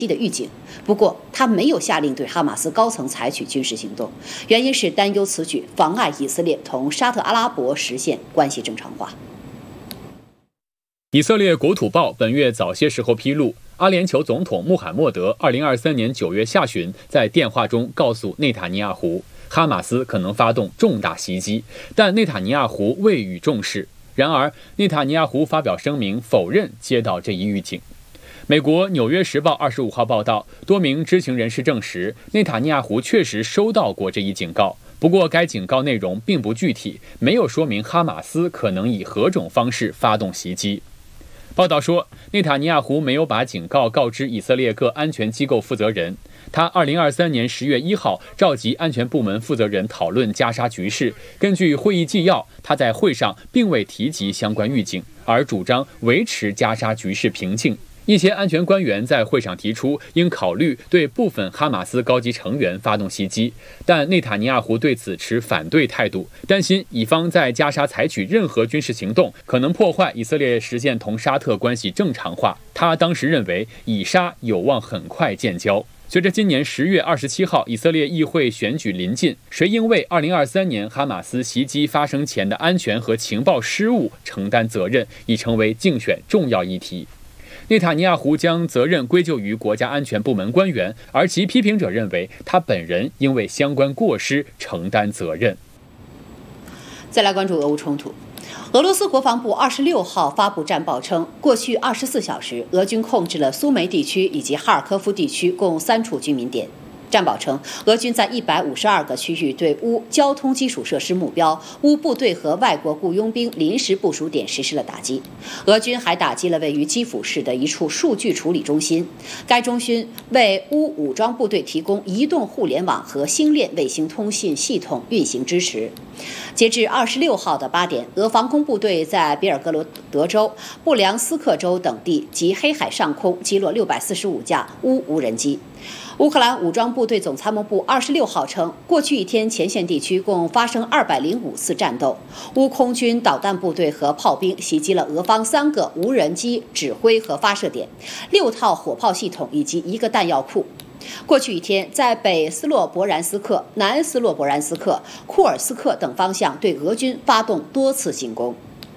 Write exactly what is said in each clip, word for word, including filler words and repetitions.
的预警，不过他没有下令对哈马斯高层采取军事行动，原因是担忧此举妨碍以色列同沙特阿拉伯实现关系正常化。 以色列国土报本月早些时候披露，阿联酋总统穆罕默德二零二三年九月下旬在电话中告诉内塔尼亚胡，哈马斯可能发动重大袭击，但内塔尼亚胡未予重视。然而，内塔尼亚胡发表声明否认接到这一预警。美国《纽约时报》二十五号报道，多名知情人士证实，内塔尼亚胡确实收到过这一警告。不过，该警告内容并不具体，没有说明哈马斯可能以何种方式发动袭击。报道说，内塔尼亚胡没有把警告告知以色列各安全机构负责人。他二零二三年十月一号召集安全部门负责人讨论加沙局势。根据会议纪要，他在会上并未提及相关预警，而主张维持加沙局势平静。一些安全官员在会上提出，应考虑对部分哈马斯高级成员发动袭击，但内塔尼亚胡对此持反对态度，担心以方在加沙采取任何军事行动，可能破坏以色列实现同沙特关系正常化。他当时认为，以沙有望很快建交。随着今年十月二十七号以色列议会选举临近，谁应为二零二三年哈马斯袭击发生前的安全和情报失误承担责任，已成为竞选重要议题。内塔尼亚胡将责任归咎于国家安全部门官员，而其批评者认为他本人应为相关过失承担责任。 再来关注俄乌冲突。俄罗斯国防部二十六号发布战报称，过去二十四小时，俄军控制了苏梅地区以及哈尔科夫地区共三处居民点。战报称，俄军在一百五十二个区域对乌交通基础设施目标、乌部队和外国雇佣兵临时部署点实施了打击。俄军还打击了位于基辅市的一处数据处理中心，该中心为乌武装部队提供移动互联网和星链卫星通信系统运行支持。截至二十六号的八点，俄防空部队在比尔格罗德州、布良斯克州等地及黑海上空击落六百四十五架乌无人机。乌克兰武装部队总参谋部二十六号称，过去一天前线地区共发生二百零五次战斗，乌空军导弹部队和炮兵袭击了俄方三个无人机指挥和发射点、六套火炮系统以及一个弹药库。过去一天，在北斯洛伯然斯克、南斯洛伯然斯克、库尔斯克等方向对俄军发动多次进攻。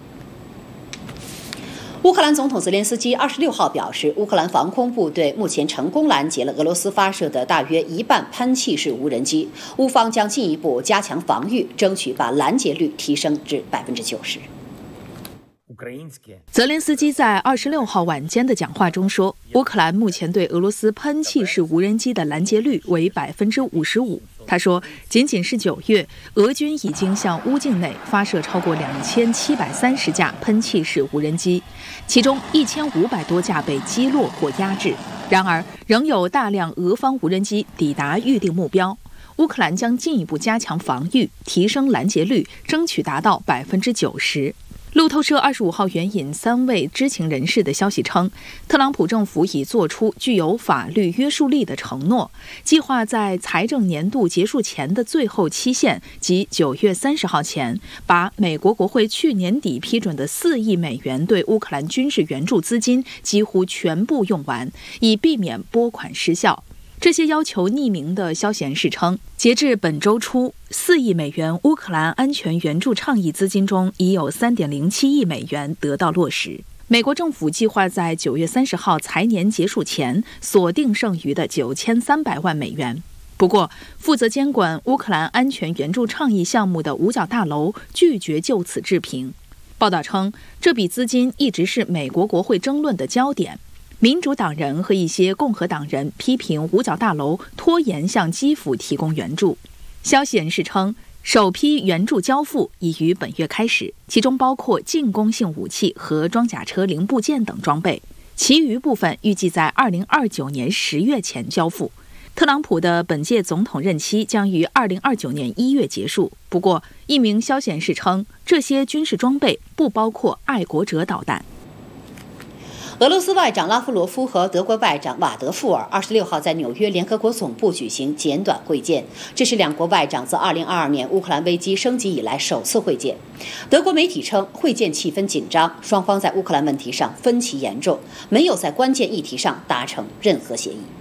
乌克兰总统泽连斯基二十六号表示，乌克兰防空部队目前成功拦截了俄罗斯发射的大约一半喷气式无人机，乌方将进一步加强防御，争取把拦截率提升至百分之九十。 泽连斯基在二十六号晚间的讲话中说，乌克兰目前对俄罗斯喷气式无人机的拦截率为百分之五十五。他说，仅仅是九月，俄军已经向乌境内发射超过两千七百三十架喷气式无人机，其中一千五百多架被击落或压制。然而，仍有大量俄方无人机抵达预定目标。乌克兰将进一步加强防御，提升拦截率，争取达到百分之九十。路透社二十五号援引三位知情人士的消息称，特朗普政府已做出具有法律约束力的承诺，计划在财政年度结束前的最后期限，即九月三十号前，把美国国会去年底批准的四亿美元对乌克兰军事援助资金几乎全部用完，以避免拨款失效。这些要求匿名的消息人士称，截至本周初，四亿美元乌克兰安全援助倡议资金中已有 三点零七亿美元得到落实。美国政府计划在九月三十号财年结束前锁定剩余的九千三百万美元。不过，负责监管乌克兰安全援助倡议项目的五角大楼拒绝就此置评。报道称，这笔资金一直是美国国会争论的焦点。民主党人和一些共和党人批评五角大楼拖延向基辅提供援助。消息人士称，首批援助交付已于本月开始，其中包括进攻性武器和装甲车零部件等装备，其余部分预计在二零二九年十月前交付。特朗普的本届总统任期将于二零二九年一月结束。不过，一名消息人士称，这些军事装备不包括爱国者导弹。 俄罗斯外长拉夫罗夫和德国外长瓦德富尔二十六号在纽约联合国总部举行简短会见，这是两国外长自二零二二年乌克兰危机升级以来首次会见。德国媒体称，会见气氛紧张，双方在乌克兰问题上分歧严重，没有在关键议题上达成任何协议。